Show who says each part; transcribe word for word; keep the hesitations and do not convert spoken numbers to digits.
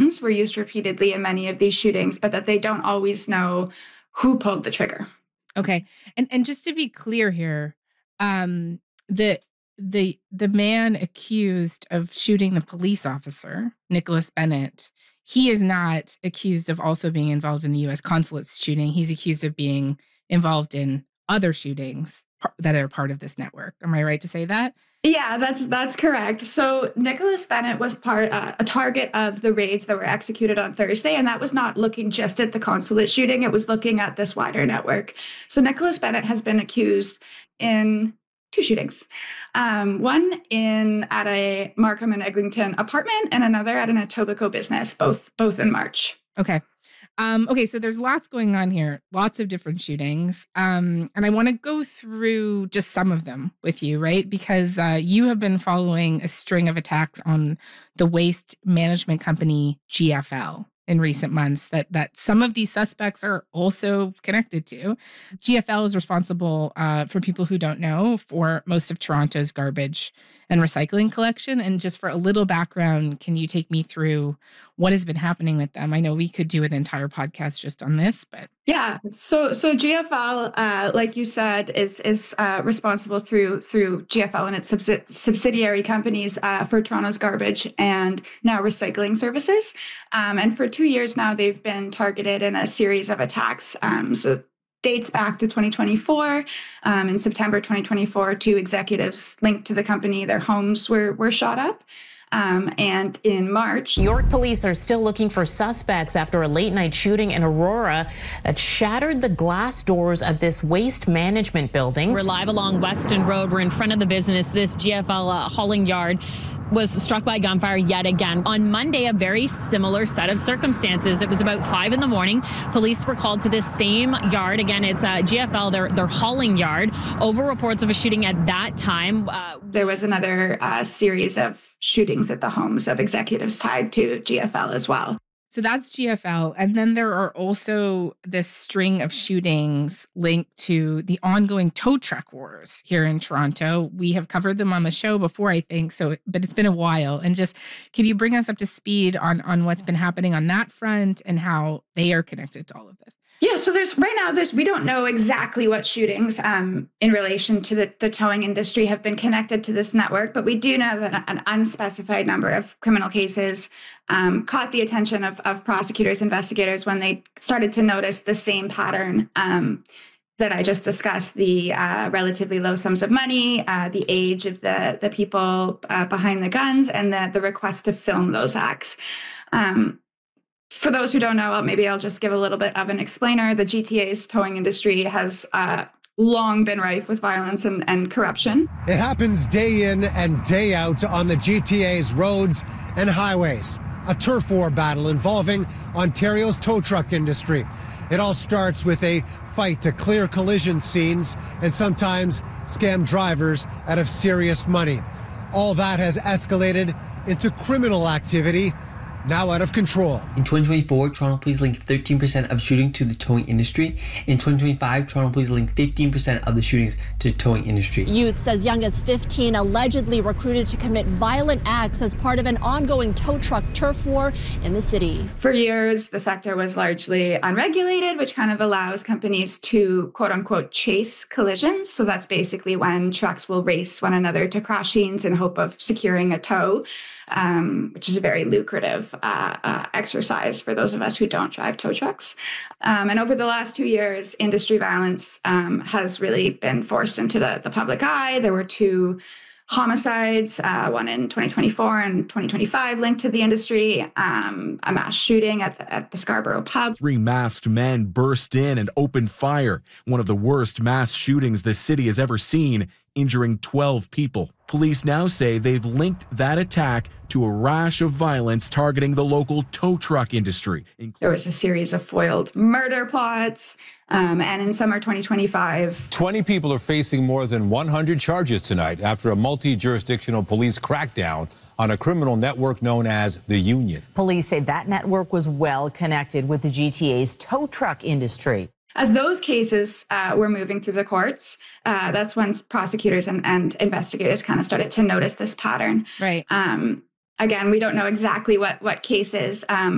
Speaker 1: guns were used repeatedly in many of these shootings, but that they don't always know who pulled the trigger.
Speaker 2: Okay. And and just to be clear here, um, the the the man accused of shooting the police officer, Nicholas Bennett, he is not accused of also being involved in the U S consulate's shooting. He's accused of being involved in other shootings that are part of this network. Am I right to say that?
Speaker 1: Yeah, that's that's correct. So Nicholas Bennett was part uh, a target of the raids that were executed on Thursday, and that was not looking just at the consulate shooting. It was looking at this wider network. So Nicholas Bennett has been accused in two shootings, um, one in at a Markham and Eglinton apartment, and another at an Etobicoke business, both both in March.
Speaker 2: Okay. Um, okay, so there's lots going on here, lots of different shootings. Um, and I want to go through just some of them with you, right? Because uh, you have been following a string of attacks on the waste management company G F L in recent months that that some of these suspects are also connected to. G F L is responsible, uh, for people who don't know, for most of Toronto's garbage and recycling collection. And just for a little background, can you take me through what has been happening with them? I know we could do an entire podcast just on this, but
Speaker 1: yeah. So so G F L, uh, like you said, is is uh, responsible through through G F L and its subsidi- subsidiary companies uh, for Toronto's garbage and now recycling services. Um, and for two years now, they've been targeted in a series of attacks. Um, so dates back to twenty twenty-four. Um, in September twenty twenty-four, two executives linked to the company, their homes were were shot up. Um, and in March,
Speaker 3: York police are still looking for suspects after a late night shooting in Aurora that shattered the glass doors of this waste management building.
Speaker 4: We're live along Weston Road. We're in front of the business. This G F L uh, hauling yard was struck by gunfire yet again. On Monday, a very similar set of circumstances. It was about five in the morning. Police were called to this same yard. Again, it's uh, G F L, their, their hauling yard, over reports of a shooting at that time. Uh,
Speaker 1: there was another uh, series of shootings at the homes of executives tied to G F L as well.
Speaker 2: So that's G F L. And then there are also this string of shootings linked to the ongoing tow truck wars here in Toronto. We have covered them on the show before, I think, so but it's been a while. And just, can you bring us up to speed on, on what's been happening on that front and how they are connected to all of this?
Speaker 1: Yeah, so there's right now, there's we don't know exactly what shootings um, in relation to the, the towing industry have been connected to this network, but we do know that an unspecified number of criminal cases um, caught the attention of, of prosecutors, investigators when they started to notice the same pattern um, that I just discussed, the uh, relatively low sums of money, uh, the age of the, the people uh, behind the guns, and the, the request to film those acts. Um, For those who don't know, maybe I'll just give a little bit of an explainer. The G T A's towing industry has uh, long been rife with violence and, and corruption.
Speaker 5: It happens day in and day out on the G T A's roads and highways. A turf war battle involving Ontario's tow truck industry. It all starts with a fight to clear collision scenes and sometimes scam drivers out of serious money. All that has escalated into criminal activity, now out of control.
Speaker 6: In twenty twenty-four, Toronto Police linked thirteen percent of shooting to the towing industry. In twenty twenty-five, Toronto Police linked fifteen percent of the shootings to the towing industry.
Speaker 7: Youths as young as fifteen allegedly recruited to commit violent acts as part of an ongoing tow truck turf war in the city.
Speaker 1: For years, the sector was largely unregulated, which kind of allows companies to, quote unquote, chase collisions. So that's basically when trucks will race one another to crash scenes in hope of securing a tow. Um, which is a very lucrative uh, uh, exercise for those of us who don't drive tow trucks. Um, and over the last two years, industry violence um, has really been forced into the, the public eye. There were two homicides, uh, one in twenty twenty-four and twenty twenty-five linked to the industry, um, a mass shooting at the, at the Scarborough pub.
Speaker 8: Three masked men burst in and opened fire, one of the worst mass shootings the city has ever seen, injuring twelve people. Police now say they've linked that attack to a rash of violence targeting the local tow truck industry.
Speaker 1: There was a series of foiled murder plots, um, and in summer twenty twenty-five...
Speaker 9: twenty people are facing more than one hundred charges tonight after a multi-jurisdictional police crackdown on a criminal network known as the Union.
Speaker 3: Police say that network was well connected with the G T A's tow truck industry.
Speaker 1: As those cases uh, were moving through the courts, uh, that's when prosecutors and, and investigators kind of started to notice this pattern.
Speaker 2: Right.
Speaker 1: Um, again, we don't know exactly what what cases um,